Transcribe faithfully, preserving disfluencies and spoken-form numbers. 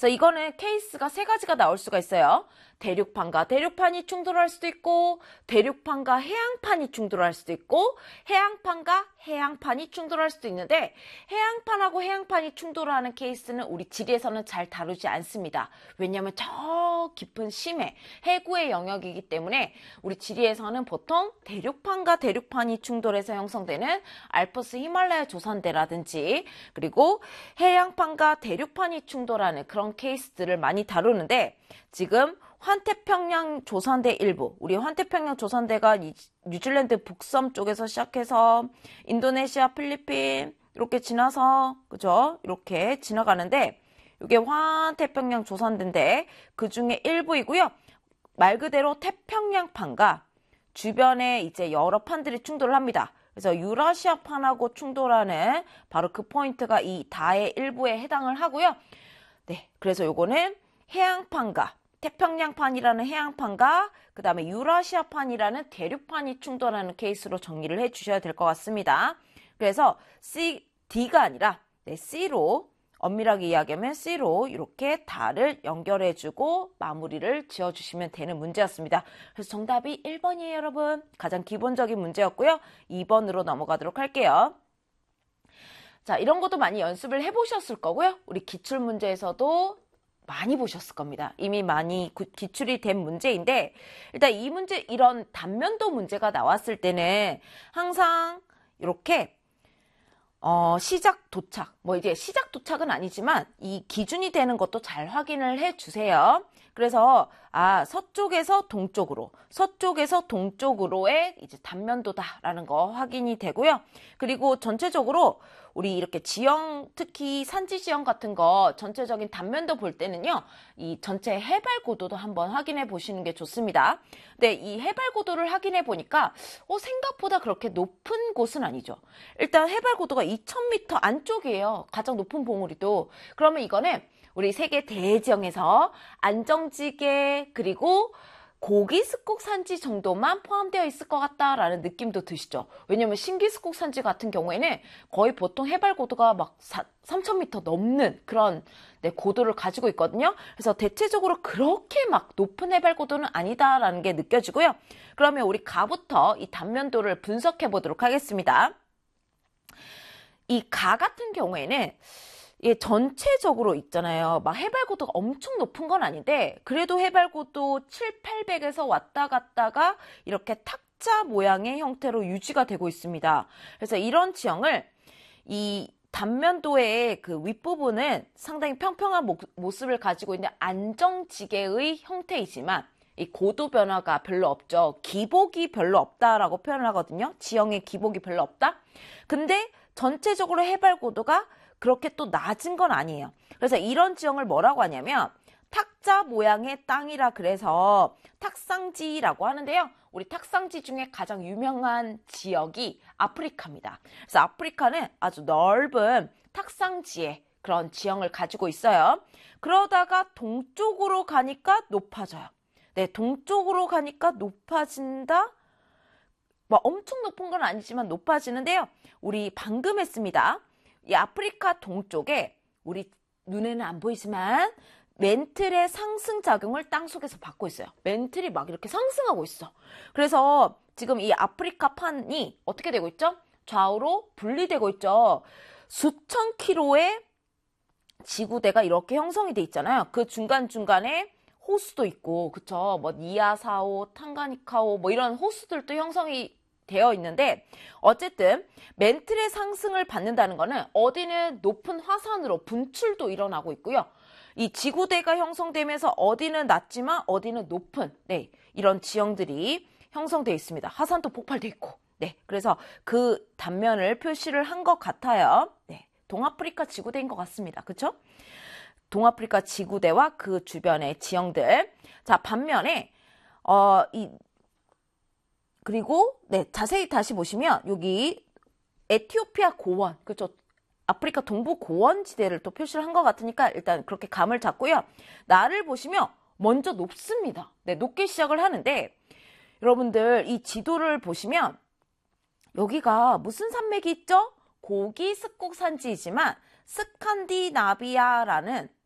그래서 이거는 케이스가 세 가지가 나올 수가 있어요. 대륙판과 대륙판이 충돌할 수도 있고, 대륙판과 해양판이 충돌할 수도 있고, 해양판과 해양판이 충돌할 수도 있는데, 해양판하고 해양판이 충돌하는 케이스는 우리 지리에서는 잘 다루지 않습니다. 왜냐하면 저 깊은 심해, 해구의 영역이기 때문에 우리 지리에서는 보통 대륙판과 대륙판이 충돌해서 형성되는 알프스 히말라야 조산대라든지, 그리고 해양판과 대륙판이 충돌하는 그런 케이스들을 많이 다루는데, 지금 환태평양 조산대 일부, 우리 환태평양 조산대가 뉴질랜드 북섬 쪽에서 시작해서 인도네시아, 필리핀 이렇게 지나서, 그죠? 이렇게 지나가는데, 이게 환태평양 조산대인데 그 중에 일부이고요. 말 그대로 태평양판과 주변에 이제 여러 판들이 충돌을 합니다. 그래서 유라시아판하고 충돌하는 바로 그 포인트가 이 다의 일부에 해당을 하고요. 네, 그래서 요거는 해양판과 태평양판이라는 해양판과 그 다음에 유라시아판이라는 대륙판이 충돌하는 케이스로 정리를 해주셔야 될 것 같습니다. 그래서 C, D가 아니라 네, C로 엄밀하게 이야기하면 C로 이렇게 달을 연결해주고 마무리를 지어주시면 되는 문제였습니다. 그래서 정답이 일 번이에요, 여러분. 가장 기본적인 문제였고요. 이 번으로 넘어가도록 할게요. 자, 이런 것도 많이 연습을 해보셨을 거고요. 우리 기출문제에서도 많이 보셨을 겁니다. 이미 많이 기출이 된 문제인데, 일단 이 문제, 이런 단면도 문제가 나왔을 때는 항상 이렇게 어, 시작 도착, 뭐 이제 시작 도착은 아니지만 이 기준이 되는 것도 잘 확인을 해 주세요. 그래서 아, 서쪽에서 동쪽으로, 서쪽에서 동쪽으로의 이제 단면도다라는 거 확인이 되고요. 그리고 전체적으로 우리 이렇게 지형, 특히 산지 지형 같은 거 전체적인 단면도 볼 때는요, 이 전체 해발 고도도 한번 확인해 보시는 게 좋습니다. 근데 이 해발 고도를 확인해 보니까 어, 생각보다 그렇게 높은 곳은 아니죠. 일단 해발 고도가 이천 미터 안쪽이에요. 가장 높은 봉우리도. 그러면 이거는 우리 세계 대지형에서 안정지대 그리고 고기습곡 산지 정도만 포함되어 있을 것 같다라는 느낌도 드시죠. 왜냐면 신기습곡 산지 같은 경우에는 거의 보통 해발 고도가 막 삼천 미터 넘는 그런 네, 고도를 가지고 있거든요. 그래서 대체적으로 그렇게 막 높은 해발 고도는 아니다라는 게 느껴지고요. 그러면 우리 가부터 이 단면도를 분석해 보도록 하겠습니다. 이 가 같은 경우에는 예, 전체적으로 있잖아요. 막 해발고도가 엄청 높은 건 아닌데 그래도 해발고도 칠, 팔백에서 왔다 갔다가 이렇게 탁자 모양의 형태로 유지가 되고 있습니다. 그래서 이런 지형을 이 단면도의 그 윗부분은 상당히 평평한 모, 모습을 가지고 있는 안정지대의 형태이지만 이 고도 변화가 별로 없죠. 기복이 별로 없다라고 표현을 하거든요. 지형의 기복이 별로 없다. 근데 전체적으로 해발 고도가 그렇게 또 낮은 건 아니에요. 그래서 이런 지형을 뭐라고 하냐면 탁자 모양의 땅이라 그래서 탁상지라고 하는데요. 우리 탁상지 중에 가장 유명한 지역이 아프리카입니다. 그래서 아프리카는 아주 넓은 탁상지의 그런 지형을 가지고 있어요. 그러다가 동쪽으로 가니까 높아져요. 네, 동쪽으로 가니까 높아진다. 뭐 엄청 높은 건 아니지만 높아지는데요. 우리 방금 했습니다. 이 아프리카 동쪽에 우리 눈에는 안 보이지만 멘틀의 상승 작용을 땅속에서 받고 있어요. 멘틀이 막 이렇게 상승하고 있어. 그래서 지금 이 아프리카 판이 어떻게 되고 있죠? 좌우로 분리되고 있죠. 수천 킬로의 지구대가 이렇게 형성이 돼 있잖아요. 그 중간중간에 호수도 있고, 그쵸? 뭐 니아사오, 탕가니카오 뭐 이런 호수들도 형성이 되어 있는데 어쨌든 멘틀의 상승을 받는다는 거는 어디는 높은 화산으로 분출도 일어나고 있고요. 이 지구대가 형성되면서 어디는 낮지만 어디는 높은 네, 이런 지형들이 형성되어 있습니다. 화산도 폭발돼 있고. 네, 그래서 그 단면을 표시를 한 것 같아요. 네, 동아프리카 지구대인 것 같습니다. 그렇죠? 동아프리카 지구대와 그 주변의 지형들. 자, 반면에 어, 이 그리고 네, 자세히 다시 보시면 여기 에티오피아 고원, 그렇죠? 아프리카 동부 고원지대를 또 표시를 한 것 같으니까 일단 그렇게 감을 잡고요. 나를 보시면 먼저 높습니다. 네, 높게 시작을 하는데 여러분들 이 지도를 보시면 여기가 무슨 산맥이 있죠? 고기습곡 산지이지만 스칸디나비아라는